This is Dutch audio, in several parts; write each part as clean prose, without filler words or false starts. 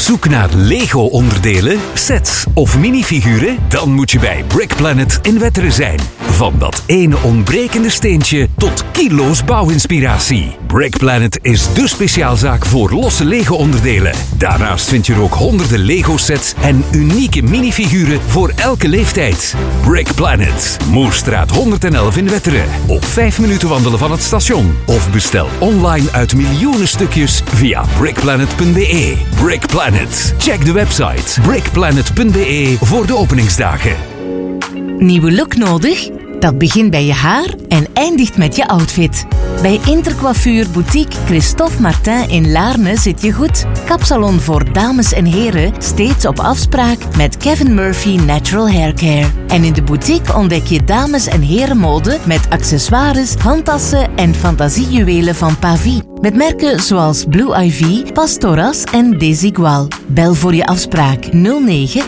zoek naar Lego-onderdelen, sets of minifiguren? Dan moet je bij Brick Planet in Wetteren zijn. Van dat ene ontbrekende steentje tot kilo's bouwinspiratie. Brick Planet is dé speciaalzaak voor losse Lego-onderdelen. Daarnaast vind je er ook honderden Lego-sets en unieke minifiguren voor elke leeftijd. Brick Planet, Moerstraat 111 in Wetteren. Op 5 minuten wandelen van het station. Of bestel online uit miljoenen stukjes via brickplanet.be. Brick Planet. Check de website brickplanet.be voor de openingsdagen. Nieuwe look nodig? Dat begint bij je haar en eindigt met je outfit. Bij Intercoiffure Boutique Christophe Martin in Laarne zit je goed. Kapsalon voor dames en heren, steeds op afspraak met Kevin Murphy Natural Hair Care. En in de boutique ontdek je dames- en herenmode met accessoires, handtassen en fantasiejuwelen van Pavie. Met merken zoals Blue Ivy, Pastoras en Desigual. Bel voor je afspraak 09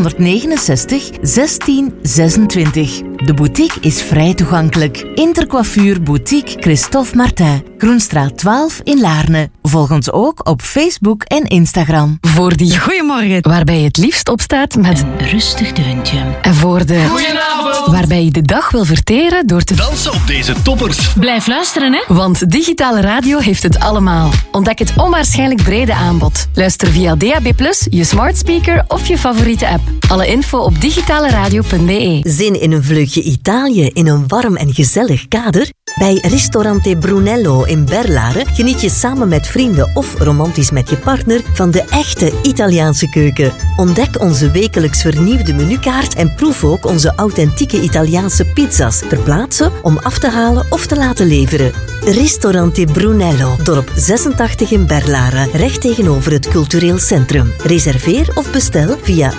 369 16 26. De boutique is vrij toegankelijk. Intercoiffure Boutique Christophe Martin. Groenstraat 12 in Laarne. Volg ons ook op Facebook en Instagram. Voor die goeiemorgen, waarbij je het liefst opstaat met een rustig deuntje. En voor de Goedenavond, waarbij je de dag wil verteren door te dansen op deze toppers. Blijf luisteren, hè? Want digitale radio heeft het allemaal. Ontdek het onwaarschijnlijk brede aanbod. Luister via DAB+, je smart speaker of je favoriete app. Alle info op digitaleradio.be. Zin in een vleugje Italië in een warm en gezellig kader? Bij Ristorante Brunello in Berlaren geniet je samen met vrienden of romantisch met je partner van de echte Italiaanse keuken. Ontdek onze wekelijks vernieuwde menukaart en proef ook onze authentieke Italiaanse pizza's ter plaatse om af te halen of te laten leveren. Ristorante Brunello, dorp 86 in Berlaren, recht tegenover het cultureel centrum. Reserveer of bestel via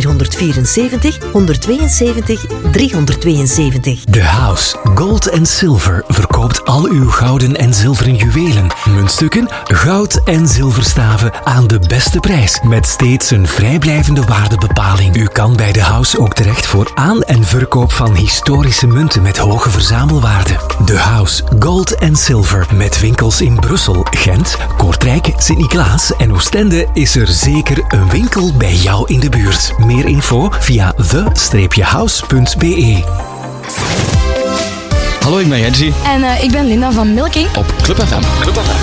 0474 172 372. The House Gold & Silver verkoopt al uw gouden en zilveren juwelen, muntstukken, goud en zilverstaven aan de beste prijs, met steeds een vrijblijvende waardebepaling. U kan bij The House ook terecht voor aan- en verkoop van historische munten met hoge verzamelwaarde. The House Gold & Silver, met winkels in Brussel, Gent, Kortrijk, Sint-Niklaas en Oostende is er zeker een winkel bij jou in de buurt. Meer info via the-house.be. Hallo, ik ben Jenji En ik ben Linda van Milking. op Club FM.